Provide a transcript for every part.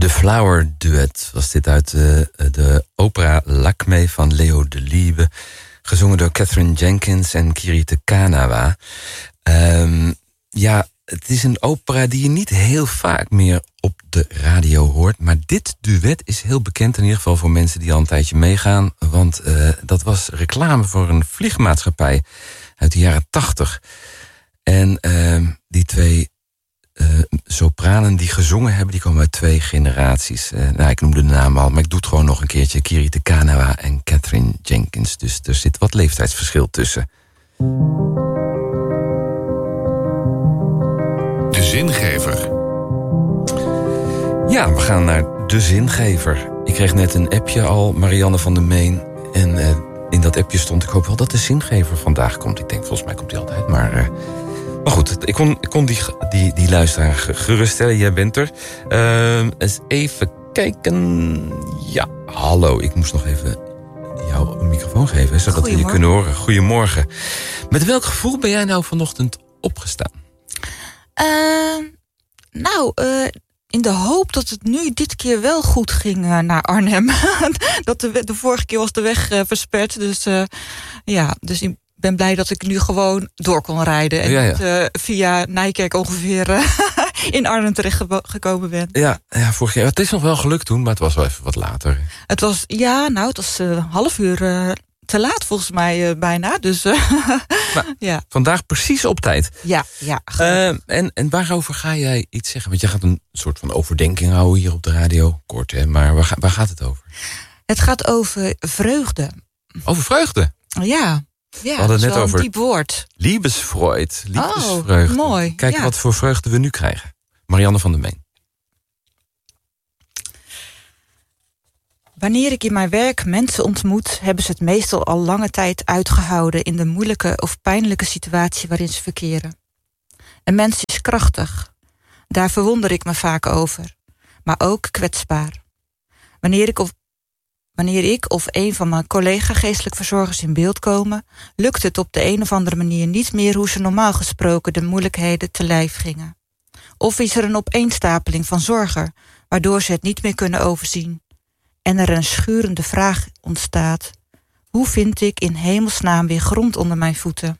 De Flower Duet was dit uit de opera Lakmé van Leo Delibes. Gezongen door Catherine Jenkins en Kirite Kanawa. Het is een opera die je niet heel vaak meer op de radio hoort. Maar dit duet is heel bekend, in ieder geval voor mensen die al een tijdje meegaan. Want dat was reclame voor een vliegmaatschappij uit de jaren 80. En die twee sopranen die gezongen hebben, die komen uit 2 generaties. Ik noemde de naam al, maar ik doe het gewoon nog een keertje. Kirite Kanawa en Catherine Jenkins. Dus er zit wat leeftijdsverschil tussen. De Zingever. Ja, we gaan naar De Zingever. Ik kreeg net een appje al, Marianne van der Meen. En in dat appje stond, ik hoop wel dat de Zingever vandaag komt. Ik denk, volgens mij komt hij altijd, maar goed, ik kon die luisteraar geruststellen. Jij bent er. Eens even kijken. Ja, hallo. Ik moest nog even jou een microfoon geven, zodat we je kunnen horen. Goedemorgen. Met welk gevoel ben jij nou vanochtend opgestaan? In de hoop dat het nu dit keer wel goed ging naar Arnhem. Dat de vorige keer was de weg versperd. Dus ik ben blij dat ik nu gewoon door kon rijden. En via Nijkerk ongeveer in Arnhem terecht gekomen ben. Ja, vorig jaar. Het is nog wel gelukt toen, maar het was wel even wat later. Het was half uur te laat volgens mij bijna. Dus ja. Vandaag precies op tijd. Ja. En waarover ga jij iets zeggen? Want jij gaat een soort van overdenking houden hier op de radio. Kort, hè? Maar waar gaat het over? Het gaat over vreugde. Over vreugde? Ja. We hadden het net over een diep woord. Liebesfreud. Liebesvreugde. Mooi. Kijk wat voor vreugde we nu krijgen. Marianne van der Meen. Wanneer ik in mijn werk mensen ontmoet, hebben ze het meestal al lange tijd uitgehouden in de moeilijke of pijnlijke situatie waarin ze verkeren. Een mens is krachtig. Daar verwonder ik me vaak over. Maar ook kwetsbaar. Wanneer ik of een van mijn collega-geestelijk verzorgers in beeld komen, lukt het op de een of andere manier niet meer hoe ze normaal gesproken de moeilijkheden te lijf gingen. Of is er een opeenstapeling van zorgen, waardoor ze het niet meer kunnen overzien. En er een schurende vraag ontstaat. Hoe vind ik in hemelsnaam weer grond onder mijn voeten?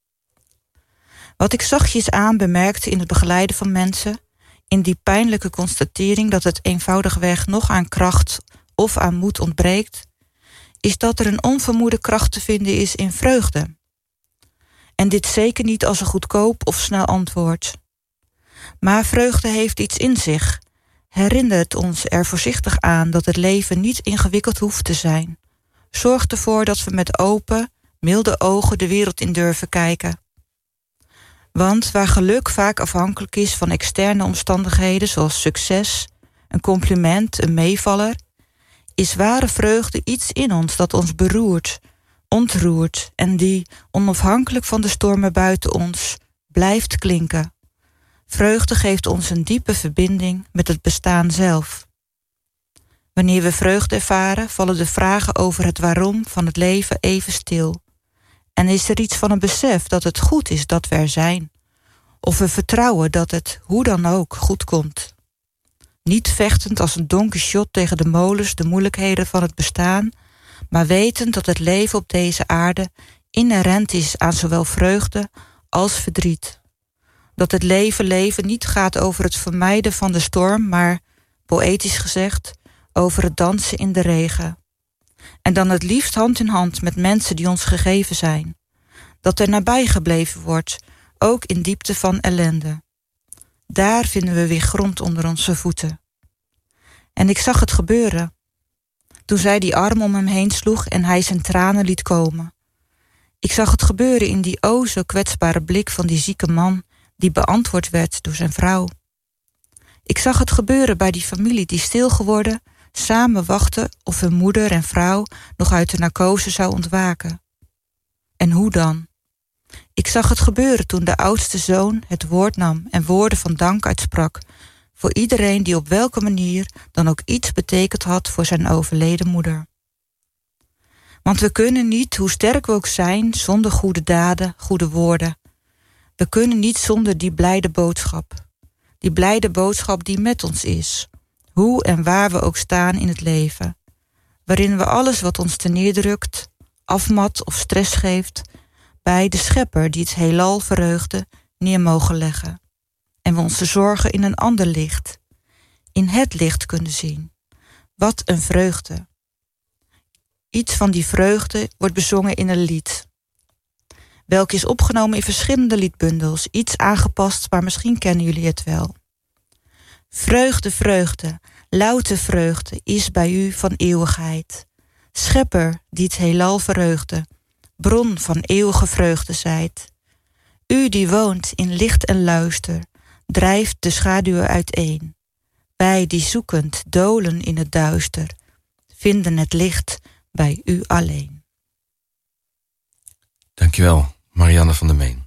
Wat ik zachtjes aan bemerkte in het begeleiden van mensen, in die pijnlijke constatering dat het eenvoudigweg nog aan kracht of aan moed ontbreekt, is dat er een onvermoede kracht te vinden is in vreugde. En dit zeker niet als een goedkoop of snel antwoord. Maar vreugde heeft iets in zich, herinnert ons er voorzichtig aan dat het leven niet ingewikkeld hoeft te zijn. Zorgt ervoor dat we met open, milde ogen de wereld in durven kijken. Want waar geluk vaak afhankelijk is van externe omstandigheden zoals succes, een compliment, een meevaller, is ware vreugde iets in ons dat ons beroert, ontroert en die, onafhankelijk van de stormen buiten ons, blijft klinken. Vreugde geeft ons een diepe verbinding met het bestaan zelf. Wanneer we vreugde ervaren, vallen de vragen over het waarom van het leven even stil. En is er iets van een besef dat het goed is dat we er zijn. Of we vertrouwen dat het, hoe dan ook, goed komt. Niet vechtend als een Don Quixote tegen de molens, de moeilijkheden van het bestaan, maar wetend dat het leven op deze aarde inherent is aan zowel vreugde als verdriet. Dat het leven niet gaat over het vermijden van de storm, maar, poëtisch gezegd, over het dansen in de regen. En dan het liefst hand in hand met mensen die ons gegeven zijn. Dat er nabij gebleven wordt, ook in diepte van ellende. Daar vinden we weer grond onder onze voeten. En ik zag het gebeuren. Toen zij die arm om hem heen sloeg en hij zijn tranen liet komen. Ik zag het gebeuren in die o zo kwetsbare blik van die zieke man die beantwoord werd door zijn vrouw. Ik zag het gebeuren bij die familie die stil geworden, samen wachten of hun moeder en vrouw nog uit de narcose zou ontwaken. En hoe dan? Ik zag het gebeuren toen de oudste zoon het woord nam en woorden van dank uitsprak voor iedereen die op welke manier dan ook iets betekend had voor zijn overleden moeder. Want we kunnen niet, hoe sterk we ook zijn, zonder goede daden, goede woorden. We kunnen niet zonder die blijde boodschap. Die blijde boodschap die met ons is. hoe en waar we ook staan in het leven, waarin we alles wat ons terneerdrukt, afmat of stress geeft, bij de schepper die het heelal verheugde neer mogen leggen. En we onze zorgen in een ander licht, in het licht kunnen zien. Wat een vreugde. Iets van die vreugde wordt bezongen in een lied, welke is opgenomen in verschillende liedbundels, iets aangepast, maar misschien kennen jullie het wel. Vreugde, vreugde, louter vreugde is bij u van eeuwigheid. Schepper die het heelal verheugde, bron van eeuwige vreugde zijt. U die woont in licht en luister, drijft de schaduwen uiteen. Wij die zoekend dolen in het duister, vinden het licht bij u alleen. Dankjewel, Marianne van der Meen.